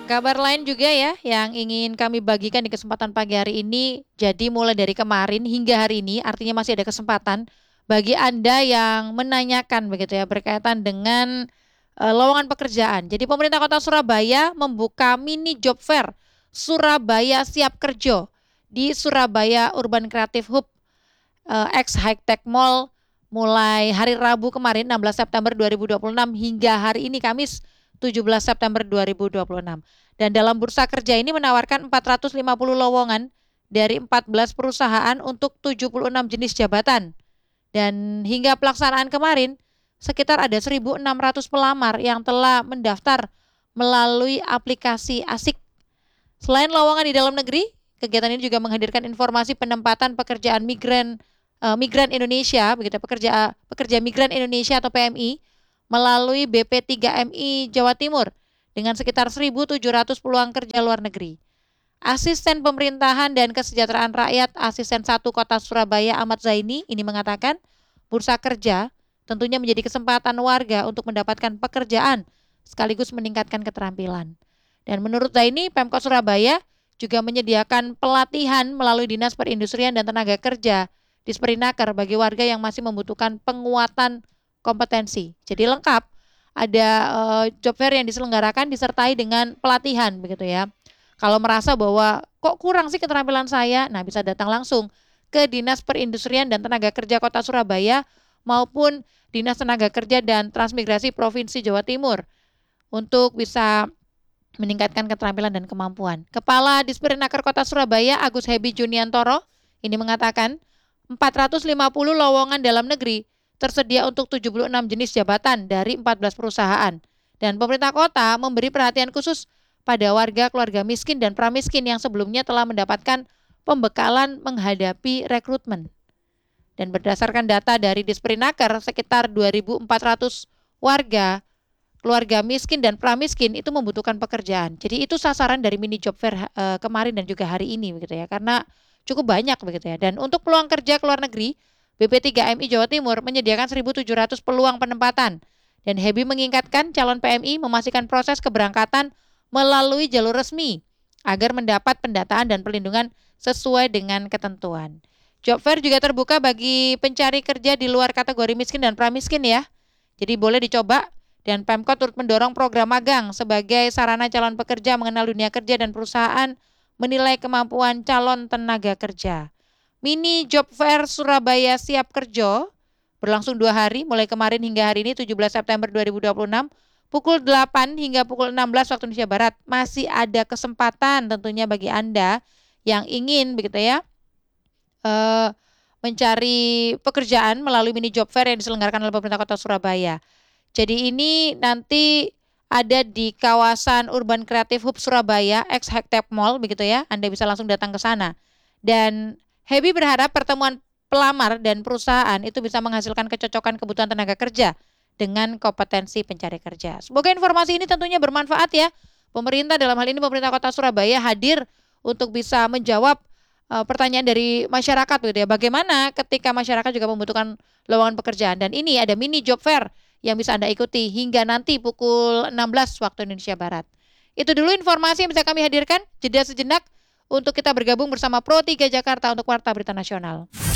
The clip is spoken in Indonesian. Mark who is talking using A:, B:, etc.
A: Kabar lain juga ya yang ingin kami bagikan di kesempatan pagi hari ini. Jadi mulai dari kemarin hingga hari ini artinya masih ada kesempatan bagi Anda yang menanyakan begitu ya berkaitan dengan lowongan pekerjaan. Jadi pemerintah Kota Surabaya membuka mini job fair Surabaya Siap Kerja di Surabaya Urban Creative Hub ex High Tech Mall mulai hari Rabu kemarin 16 September 2026 hingga hari ini Kamis 17 September 2026. Dan dalam bursa kerja ini menawarkan 450 lowongan dari 14 perusahaan untuk 76 jenis jabatan. Dan hingga pelaksanaan kemarin sekitar ada 1.600 pelamar yang telah mendaftar melalui aplikasi ASIK. Selain lowongan di dalam negeri, kegiatan ini juga menghadirkan informasi penempatan pekerjaan migran Indonesia, begitu pekerja migran Indonesia atau PMI melalui BP3MI Jawa Timur dengan sekitar 1.700 peluang kerja luar negeri. Asisten Pemerintahan dan Kesejahteraan Rakyat Asisten 1 Kota Surabaya Ahmad Zaini ini mengatakan bursa kerja tentunya menjadi kesempatan warga untuk mendapatkan pekerjaan sekaligus meningkatkan keterampilan. Dan menurut Zaini, Pemkot Surabaya juga menyediakan pelatihan melalui Dinas Perindustrian dan Tenaga Kerja di Disperinaker bagi warga yang masih membutuhkan penguatan kompetensi. Jadi lengkap, ada job fair yang diselenggarakan disertai dengan pelatihan begitu ya. Kalau merasa bahwa kok kurang sih keterampilan saya, nah bisa datang langsung ke Dinas Perindustrian dan Tenaga Kerja Kota Surabaya maupun Dinas Tenaga Kerja dan Transmigrasi Provinsi Jawa Timur untuk bisa meningkatkan keterampilan dan kemampuan. Kepala Disperinaker Kota Surabaya Agus Hebi Juniantoro ini mengatakan 450 lowongan dalam negeri tersedia untuk 76 jenis jabatan dari 14 perusahaan. Dan pemerintah kota memberi perhatian khusus pada warga keluarga miskin dan pramiskin yang sebelumnya telah mendapatkan pembekalan menghadapi rekrutmen. Dan berdasarkan data dari Disperinaker, sekitar 2.400 warga keluarga miskin dan pramiskin itu membutuhkan pekerjaan. Jadi itu sasaran dari mini job fair kemarin dan juga hari ini begitu ya. Karena cukup banyak begitu ya. Dan untuk peluang kerja ke luar negeri, BP3MI Jawa Timur menyediakan 1.700 peluang penempatan. Dan Hebi mengingatkan calon PMI memastikan proses keberangkatan melalui jalur resmi agar mendapat pendataan dan perlindungan sesuai dengan ketentuan. Job fair juga terbuka bagi pencari kerja di luar kategori miskin dan pramiskin ya. Jadi boleh dicoba dan Pemkot turut mendorong program magang sebagai sarana calon pekerja mengenal dunia kerja dan perusahaan menilai kemampuan calon tenaga kerja. Mini Job Fair Surabaya Siap Kerja berlangsung 2 hari mulai kemarin hingga hari ini 17 September 2026 pukul 8 hingga pukul 16 waktu Indonesia Barat. Masih ada kesempatan tentunya bagi Anda yang ingin begitu ya mencari pekerjaan melalui mini job fair yang diselenggarakan oleh pemerintah Kota Surabaya. Jadi ini nanti ada di kawasan Urban Creative Hub Surabaya, ex High Tech Mall begitu ya. Anda bisa langsung datang ke sana. Dan Hebi berharap pertemuan pelamar dan perusahaan itu bisa menghasilkan kecocokan kebutuhan tenaga kerja dengan kompetensi pencari kerja. Semoga informasi ini tentunya bermanfaat ya. Pemerintah dalam hal ini pemerintah Kota Surabaya hadir untuk bisa menjawab pertanyaan dari masyarakat gitu ya. Bagaimana ketika masyarakat juga membutuhkan lowongan pekerjaan dan ini ada mini job fair yang bisa Anda ikuti hingga nanti pukul 16 waktu Indonesia Barat. Itu dulu informasi yang bisa kami hadirkan. Jeda sejenak untuk kita bergabung bersama Pro 3 Jakarta untuk Warta Berita Nasional.